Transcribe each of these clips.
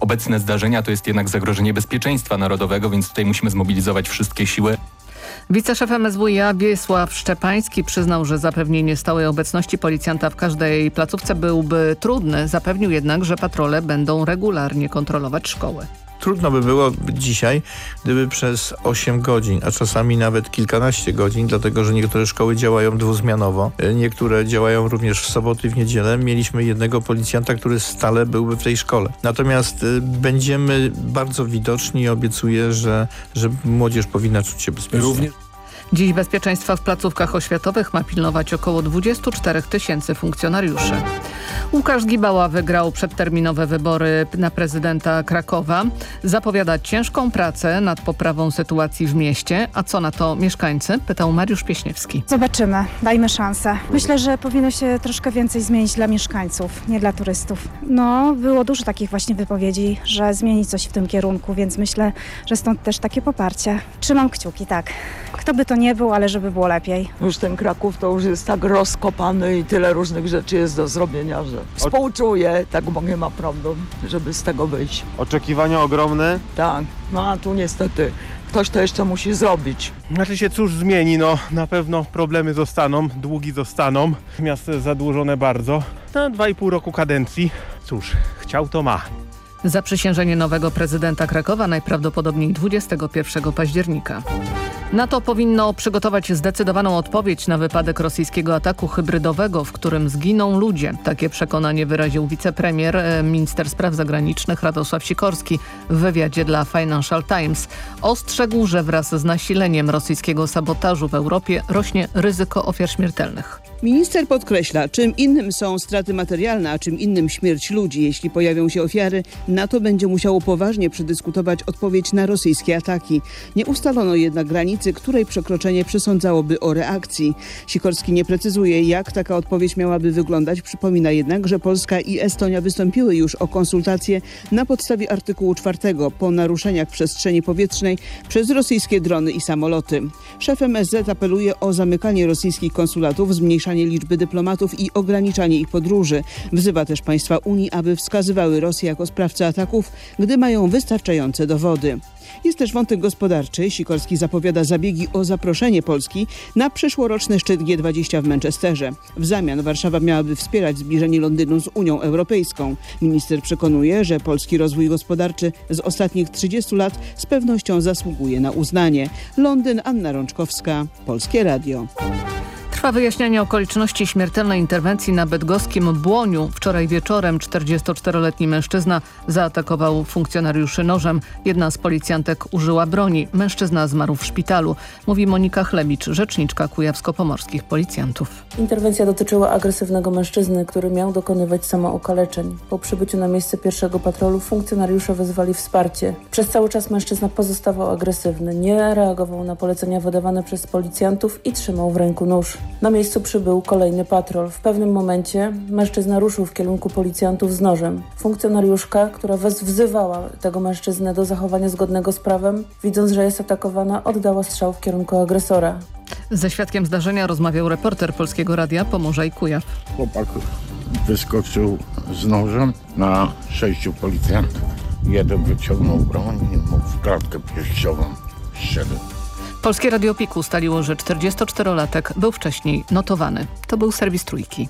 obecne zdarzenia to jest jednak zagrożenie bezpieczeństwa narodowego, więc tutaj musimy zmobilizować wszystkie siły. Wiceszef MSWiA Wiesław Szczepański przyznał, że zapewnienie stałej obecności policjanta w każdej placówce byłby trudne. Zapewnił jednak, że patrole będą regularnie kontrolować szkoły. Trudno by było dzisiaj, gdyby przez 8 godzin, a czasami nawet kilkanaście godzin, dlatego że niektóre szkoły działają dwuzmianowo, niektóre działają również w soboty i w niedzielę, mieliśmy jednego policjanta, który stale byłby w tej szkole. Natomiast będziemy bardzo widoczni i obiecuję, że młodzież powinna czuć się bezpiecznie. Dziś bezpieczeństwa w placówkach oświatowych ma pilnować około 24 000 funkcjonariuszy. Łukasz Gibała wygrał przedterminowe wybory na prezydenta Krakowa. Zapowiada ciężką pracę nad poprawą sytuacji w mieście. A co na to mieszkańcy? Pytał Mariusz Pieśniewski. Zobaczymy, dajmy szansę. Myślę, że powinno się troszkę więcej zmienić dla mieszkańców, nie dla turystów. No, było dużo takich właśnie wypowiedzi, że zmieni coś w tym kierunku, więc myślę, że stąd też takie poparcie. Trzymam kciuki, tak. Kto by to nie był, ale żeby było lepiej. Już ten Kraków to już jest tak rozkopany i tyle różnych rzeczy jest do zrobienia, że współczuję, tak Bogiem ma prawdą, żeby z tego wyjść. Oczekiwania ogromne? Tak, no a tu niestety ktoś to jeszcze musi zrobić. Znaczy się cóż zmieni, no na pewno problemy zostaną, długi zostaną, miasto jest zadłużone bardzo. Na 2,5 roku kadencji, cóż, chciał to ma. Zaprzysiężenie nowego prezydenta Krakowa najprawdopodobniej 21 października. NATO powinno przygotować zdecydowaną odpowiedź na wypadek rosyjskiego ataku hybrydowego, w którym zginą ludzie. Takie przekonanie wyraził wicepremier, minister spraw zagranicznych Radosław Sikorski w wywiadzie dla Financial Times. Ostrzegł, że wraz z nasileniem rosyjskiego sabotażu w Europie rośnie ryzyko ofiar śmiertelnych. Minister podkreśla, czym innym są straty materialne, a czym innym śmierć ludzi. Jeśli pojawią się ofiary, NATO będzie musiało poważnie przedyskutować odpowiedź na rosyjskie ataki. Nie ustalono jednak granicy, której przekroczenie przesądzałoby o reakcji. Sikorski nie precyzuje, jak taka odpowiedź miałaby wyglądać. Przypomina jednak, że Polska i Estonia wystąpiły już o konsultacje na podstawie artykułu 4 po naruszeniach przestrzeni powietrznej przez rosyjskie drony i samoloty. Szef MSZ apeluje o zamykanie rosyjskich konsulatów, zmniejszanie liczby dyplomatów i ograniczanie ich podróży. Wzywa też państwa Unii, aby wskazywały Rosję jako sprawcę ataków, gdy mają wystarczające dowody. Jest też wątek gospodarczy. Sikorski zapowiada zabiegi o zaproszenie Polski na przyszłoroczny szczyt G20 w Manchesterze. W zamian Warszawa miałaby wspierać zbliżenie Londynu z Unią Europejską. Minister przekonuje, że polski rozwój gospodarczy z ostatnich 30 lat z pewnością zasługuje na uznanie. Londyn, Anna Rączkowska, Polskie Radio. Trwa wyjaśnianie okoliczności śmiertelnej interwencji na bydgoskim Błoniu. Wczoraj wieczorem 44-letni mężczyzna zaatakował funkcjonariuszy nożem. Jedna z policjantek użyła broni. Mężczyzna zmarł w szpitalu. Mówi Monika Chlebicz, rzeczniczka kujawsko-pomorskich policjantów. Interwencja dotyczyła agresywnego mężczyzny, który miał dokonywać samookaleczeń. Po przybyciu na miejsce pierwszego patrolu funkcjonariusze wezwali wsparcie. Przez cały czas mężczyzna pozostawał agresywny, nie reagował na polecenia wydawane przez policjantów i trzymał w ręku nóż. Na miejscu przybył kolejny patrol. W pewnym momencie mężczyzna ruszył w kierunku policjantów z nożem. Funkcjonariuszka, która wzywała tego mężczyznę do zachowania zgodnego z prawem, widząc, że jest atakowana, oddała strzał w kierunku agresora. Ze świadkiem zdarzenia rozmawiał reporter Polskiego Radia Pomorza i Kujaw. Chłopak wyskoczył z nożem na 6 policjantów. Jeden wyciągnął broń i mu w klatkę piersiową strzelił. Polskie Radio PiK ustaliło, że 44-latek był wcześniej notowany. To był serwis Trójki.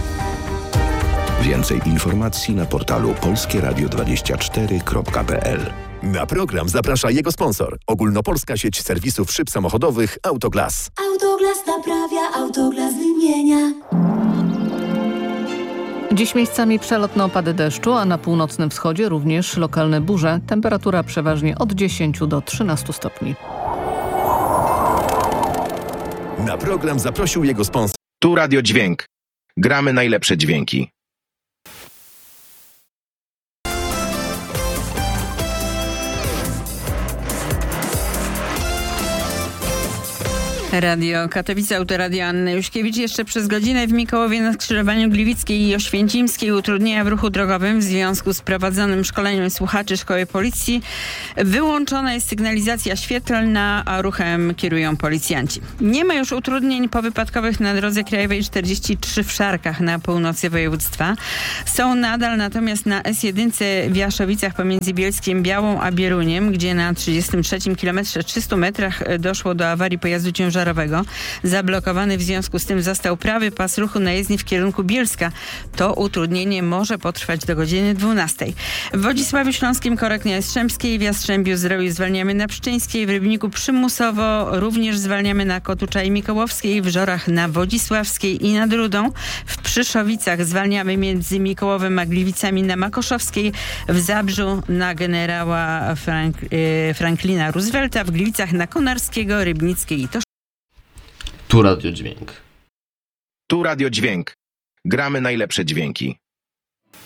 Więcej informacji na portalu polskieradio24.pl. Na program zaprasza jego sponsor. Ogólnopolska sieć serwisów szyb samochodowych Autoglas. Autoglas naprawia, Autoglas wymienia. Dziś miejscami przelotne opady deszczu, a na północnym wschodzie również lokalne burze. Temperatura przeważnie od 10 do 13 stopni. Na program zaprosił jego sponsor. Tu Radio Dźwięk. Gramy najlepsze dźwięki. Radio Katowice, Autoradio Anny Juśkiewicz. Jeszcze przez godzinę w Mikołowie na skrzyżowaniu Gliwickiej i Oświęcimskiej utrudnienia w ruchu drogowym w związku z prowadzonym szkoleniem słuchaczy Szkoły Policji. Wyłączona jest sygnalizacja świetlna, a ruchem kierują policjanci. Nie ma już utrudnień powypadkowych na drodze krajowej 43 w Szarkach na północy województwa. Są nadal natomiast na S1 w Jaszowicach pomiędzy Bielskiem Białą a Bieruniem, gdzie na 33 km 300 metrach doszło do awarii pojazdu ciężarowego. Zablokowany w związku z tym został prawy pas ruchu na jezdni w kierunku Bielska. To utrudnienie może potrwać do godziny 12. W Wodzisławiu Śląskim korek na Jastrzębskiej, w Jastrzębiu Zdroju zwalniamy na Pszczyńskiej, w Rybniku przymusowo również zwalniamy na Kotucza i Mikołowskiej, w Żorach na Wodzisławskiej i nad Rudą. W Przyszowicach zwalniamy między Mikołowem a Gliwicami na Makoszowskiej, w Zabrzu na generała Franklina Roosevelta, w Gliwicach na Konarskiego, Rybnickiej i Tu Radio Dźwięk. Tu Radio Dźwięk. Gramy najlepsze dźwięki.